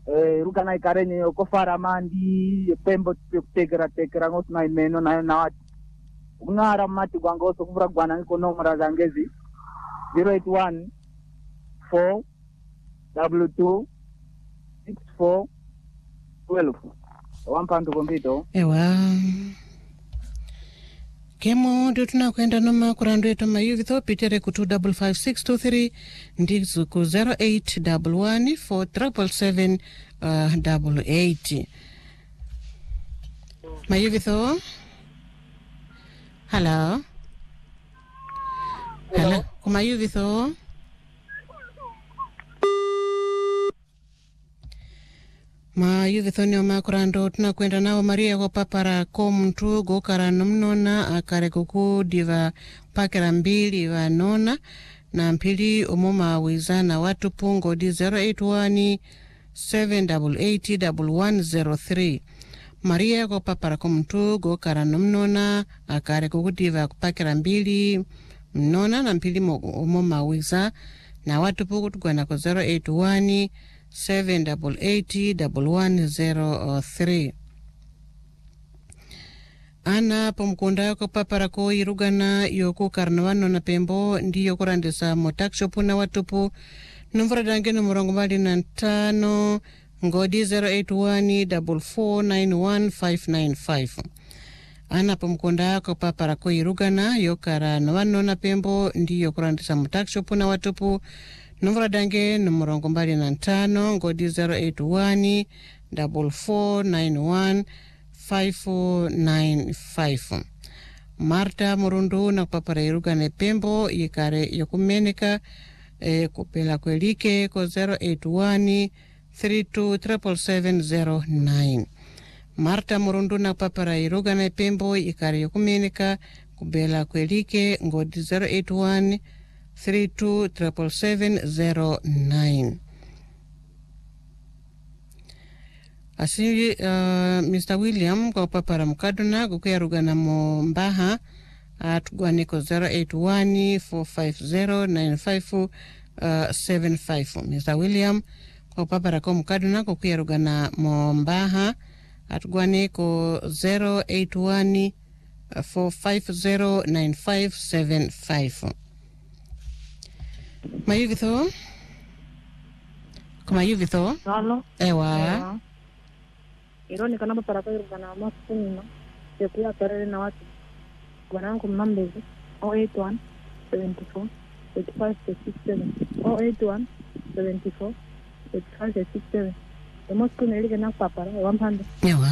rugana ikarenye yokofara mandi pembo tekera ngosina imeno na watu ngara mati kwangoso kuvura gwana ngikonomora zangezi 081 4 2 64 12 wampandu kompito ewa kemo ndio tunakwenda noma kurando yetu mayuvi tho pitere ku 255623 ndizo ku 0811477788 mayuvi tho hello kumayuvi tho mayuvithonio makurando tunakwenda nao Maria go papara ko mtu go karano mnona akare kuku diva pakera mbili va nona na mpili umoma wizana watu pungo di 081 788 Maria go papara ko mtu go karano mnona akare kuku diva pakera mbili mnona na mpili umoma wiza na watu pungo tukwana ko 081 788-1103 ana pomkunda yako papara ko irugana yoku karnavano na pembo ndiyo kurandisa motakshopu na watupu numvura dange numurongo mbali na 5 ngodi 081-4491595 ana pomkunda yako papara ko irugana yokarnavano na pembo ndiyo kurandisa motakshopu na watupu numvura dange numurongo mbali na 5 ngodi 081-491-5495 Marta Murundu na kupapara iruga ne pembo yikare yokumeneka kupela kwelike ko 081-327709 Marta Murundu na kupapara iruga ne pembo yikare yokumeneka kupela kwelike ngodi 081-327709 Asi Mr. William kwa papara mkaduna kukuya rugana mombaha atugwaniko 081-450-9575 Mr. William kwa papara kwa mkaduna kukuya rugana mombaha atugwaniko 081-450-9575 Mayuvitho? Kumayuvitho? Halo. Ewa. Ironi kanaba para kwa irugana mafunina. Yokuya karere na watu. Gwanangu mnambezi. 081 74 85 67 081 74 85 67 Emosko nelike na papara wampanda. Ewa.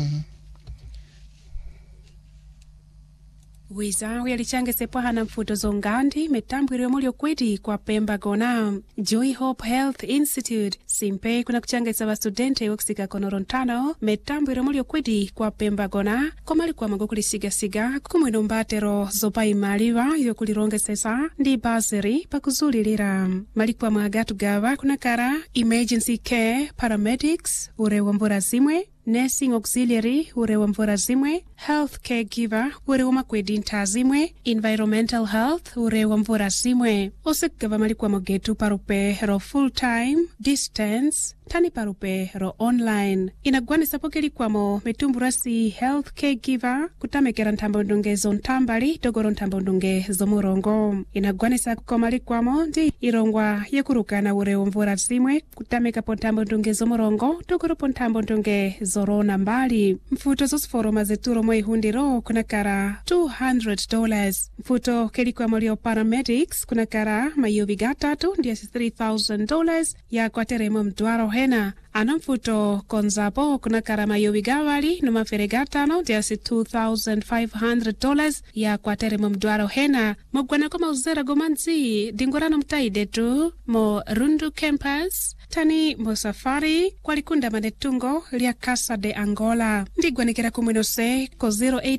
Wiza uyalichange sepo hana mfuto zongandi metambwiri mulio kwedi kwa Pemba gona Joy Hope Health Institute simpe kuna kuchange sa studente woksika konorontano metambwiri mulio kwedi kwa Pemba gona komali kwa magokuli siga kumwino mbatero zopa imaliwa yokulironge sesa ndi basiri pakuzulilira malikwa magatu gava kuna kara emergency care paramedics urewa mbura zimwe nursing auxiliary urewa mvura zimwe, health caregiver urewa makwedi ntazimwe, environmental health urewa mvura zimwe. Osekava malikwa mogetu parupe ro full time, distance, tani parupe ro online. Inagwanisa pokeli kwamo metumburasi health caregiver kutamekera ntambondunge zontambali togoro ntambondunge zomurongo. Inagwanisa kukomali kwamo ndi irongwa yekurukana urewa mvura zimwe kutameka pontambondunge zomurongo togoro pontambondunge zorona mbali. Mfuto zosforoma zeturo mwa ihundiro kuna kara $200. Mfuto keli kwa molio paramedics kuna kara mayubi gatatu ndiya $3,000 ya kwa teremo mduaro hena. Ana mfuto konzapo kuna kara mayubi gawali numa fere gatano ndiya $2,500 ya kwa teremo mduaro hena. Mogwana koma uzera gomanzi dingorano mtaide tu mo Rundu Campus tani mo safari kwa likunda manetungo lia Casa de Angola. Ndigwanekera kumwinose ko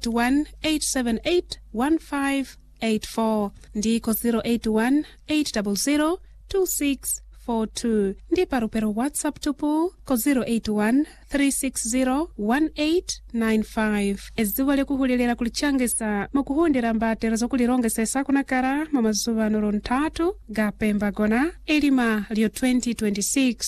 081-878-1584 ndi ko 081-800-2642 ndi parupero WhatsApp tupu ko 081-360-1895 eziwa likuhulilira kulichangisa mukuhundira mbatero zokulirongesesa kuna kara mamazuva nuru ntatu ga Pemba gona elima lio 2026